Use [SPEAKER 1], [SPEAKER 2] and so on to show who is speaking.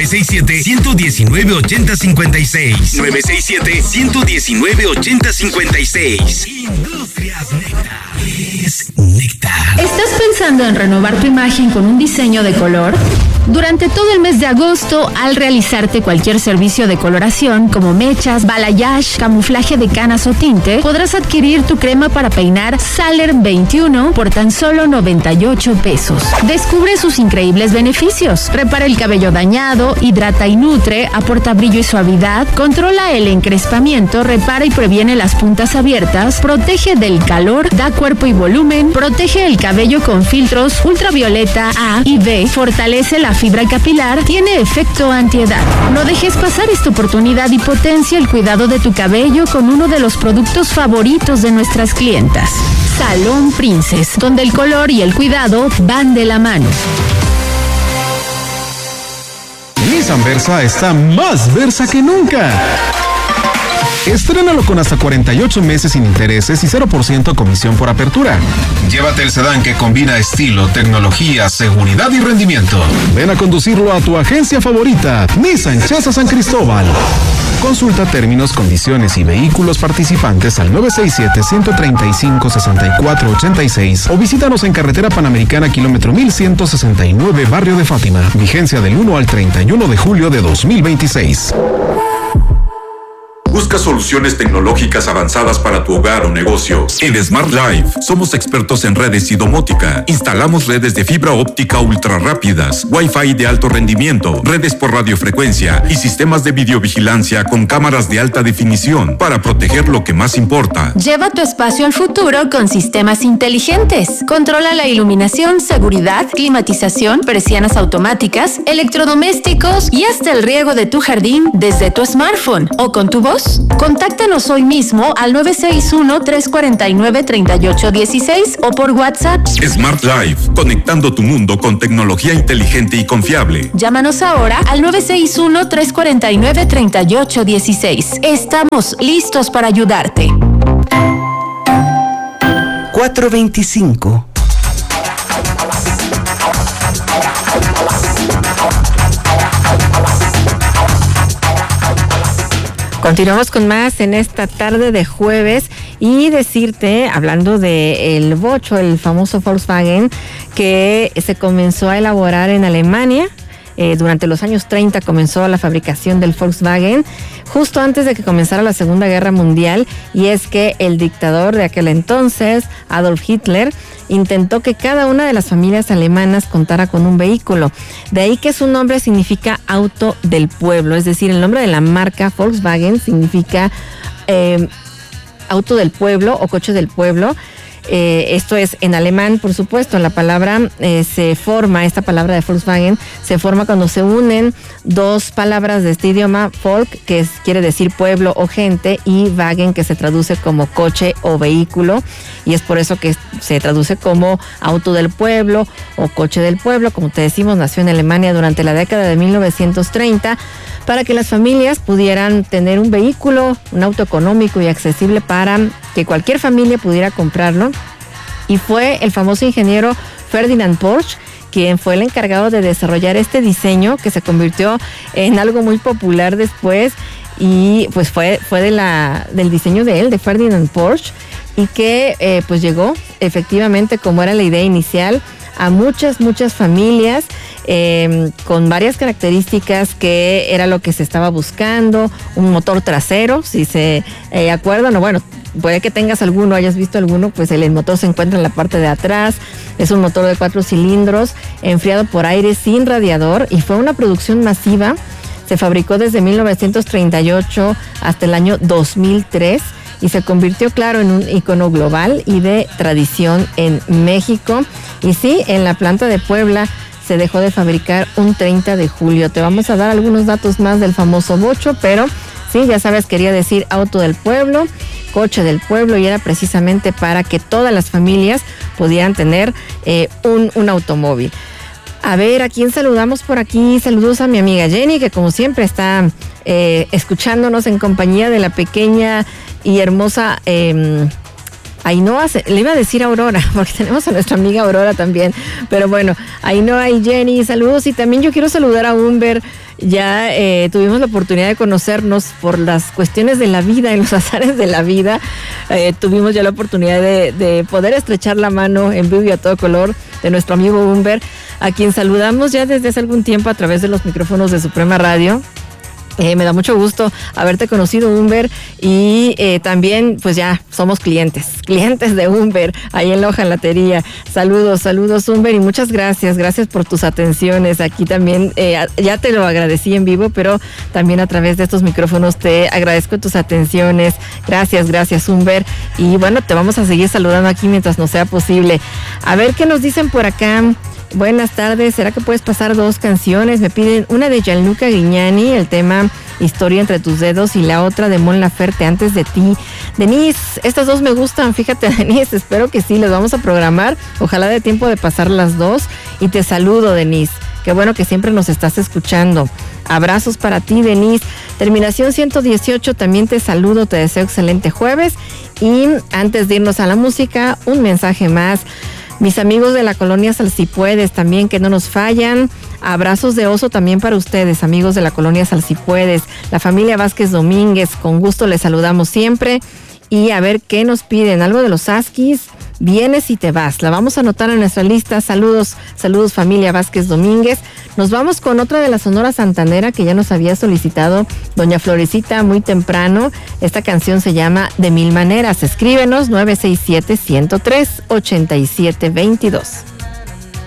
[SPEAKER 1] 967-119-8056. 967-119-8056. Industrias Néctar. Es Néctar.
[SPEAKER 2] ¿Estás pensando en renovar tu imagen con un diseño de color? Durante todo el mes de agosto, al realizarte cualquier servicio de coloración como mechas, balayage, camuflaje de canas o tinte, podrás adquirir tu crema para peinar Saler 21 por tan solo 98 pesos. Descubre sus increíbles beneficios. Repara el cabello dañado, hidrata y nutre, aporta brillo y suavidad, controla el encrespamiento, repara y previene las puntas abiertas, protege del calor, da cuerpo y volumen, protege el cabello con filtros ultravioleta A y B, fortalece la fibra capilar, tiene efecto antiedad. No dejes pasar esta oportunidad y potencia el cuidado de tu cabello con uno de los productos favoritos de nuestras clientas. Salón Princess, donde el color y el cuidado van de la mano.
[SPEAKER 3] Nissan Versa está más Versa que nunca. Estrénalo con hasta 48 meses sin intereses y 0% comisión por apertura. Llévate el sedán que combina estilo, tecnología, seguridad y rendimiento. Ven a conducirlo a tu agencia favorita, Nissan Chasa San Cristóbal. Consulta términos, condiciones y vehículos participantes al 967-135-6486 o visítanos en Carretera Panamericana, kilómetro 1169, Barrio de Fátima. Vigencia del 1 al 31 de julio de 2026.
[SPEAKER 4] Busca soluciones tecnológicas avanzadas para tu hogar o negocio. En Smart Life somos expertos en redes y domótica. Instalamos redes de fibra óptica ultra rápidas, Wi-Fi de alto rendimiento, redes por radiofrecuencia y sistemas de videovigilancia con cámaras de alta definición para proteger lo que más importa.
[SPEAKER 2] Lleva tu espacio al futuro con sistemas inteligentes. Controla la iluminación, seguridad, climatización, persianas automáticas, electrodomésticos y hasta el riego de tu jardín desde tu smartphone o con tu voz. Contáctanos hoy mismo al 961-349-3816 o por WhatsApp.
[SPEAKER 4] Smart Life, conectando tu mundo con tecnología inteligente y confiable.
[SPEAKER 2] Llámanos ahora al 961-349-3816. Estamos listos para ayudarte.
[SPEAKER 5] 425.
[SPEAKER 6] Continuamos con más en esta tarde de jueves y decirte, hablando de el Bocho, el famoso Volkswagen, que se comenzó a elaborar en Alemania. Durante los años 30 comenzó la fabricación del Volkswagen, justo antes de que comenzara la Segunda Guerra Mundial, y es que el dictador de aquel entonces, Adolf Hitler, intentó que cada una de las familias alemanas contara con un vehículo. De ahí que su nombre significa auto del pueblo, es decir, el nombre de la marca Volkswagen significa auto del pueblo o coche del pueblo. Esto es en alemán, por supuesto. La palabra esta palabra de Volkswagen se forma cuando se unen dos palabras de este idioma, Volk, que quiere decir pueblo o gente, y Wagen, que se traduce como coche o vehículo, y es por eso que se traduce como auto del pueblo o coche del pueblo. Como te decimos, nació en Alemania durante la década de 1930 para que las familias pudieran tener un vehículo, un auto económico y accesible para que cualquier familia pudiera comprarlo. Y fue el famoso ingeniero Ferdinand Porsche quien fue el encargado de desarrollar este diseño, que se convirtió en algo muy popular después, y pues fue del diseño de él, de Ferdinand Porsche, y que pues llegó efectivamente, como era la idea inicial, a muchas familias, con varias características que era lo que se estaba buscando. Un motor trasero, si se acuerdan, o bueno, puede que tengas alguno, hayas visto alguno, pues el motor se encuentra en la parte de atrás. Es un motor de 4 cilindros, enfriado por aire sin radiador, y fue una producción masiva. Se fabricó desde 1938 hasta el año 2003 y se convirtió, claro, en un icono global y de tradición en México. Y sí, en la planta de Puebla se dejó de fabricar un 30 de julio. Te vamos a dar algunos datos más del famoso Bocho, pero sí, ya sabes, quería decir auto del pueblo, coche del pueblo, y era precisamente para que todas las familias pudieran tener un automóvil. A ver, ¿a quién saludamos por aquí? Saludos a mi amiga Jenny, que como siempre está escuchándonos en compañía de la pequeña y hermosa Ainhoa, le iba a decir Aurora, porque tenemos a nuestra amiga Aurora también, pero bueno, Ainhoa y Jenny, saludos, y también yo quiero saludar a Humber. Ya tuvimos la oportunidad de conocernos por las cuestiones de la vida, en los azares de la vida, tuvimos ya la oportunidad de poder estrechar la mano en vivo y a todo color de nuestro amigo Humber, a quien saludamos ya desde hace algún tiempo a través de los micrófonos de Suprema Radio. Me da mucho gusto haberte conocido, Humber, y también pues ya somos clientes de Humber ahí en la hojalatería. Saludos Humber, y muchas gracias por tus atenciones. Aquí también ya te lo agradecí en vivo, pero también a través de estos micrófonos te agradezco tus atenciones. Gracias Humber, y bueno, te vamos a seguir saludando aquí mientras nos sea posible. A ver qué nos dicen por acá. Buenas tardes, ¿será que puedes pasar 2 canciones? Me piden una de Gianluca Grignani, el tema Historia entre tus dedos, y la otra de Mon Laferte, Antes de ti. Denise, estas 2 me gustan, fíjate, Denise, espero que sí, les vamos a programar, ojalá dé tiempo de pasar las 2, y te saludo, Denise, qué bueno que siempre nos estás escuchando. Abrazos para ti, Denise. Terminación 118, también te saludo, te deseo excelente jueves, y antes de irnos a la música, un mensaje más. Mis amigos de la colonia Salsipuedes también, que no nos fallan. Abrazos de oso también para ustedes, amigos de la colonia Salsipuedes. La familia Vázquez Domínguez, con gusto les saludamos siempre. Y a ver qué nos piden. Algo de los Askis, Vienes y te vas. La vamos a anotar en nuestra lista. Saludos familia Vázquez Domínguez. Nos vamos con otra de la Sonora Santanera que ya nos había solicitado doña Florecita muy temprano. Esta canción se llama De Mil Maneras. Escríbenos 967-103-8722.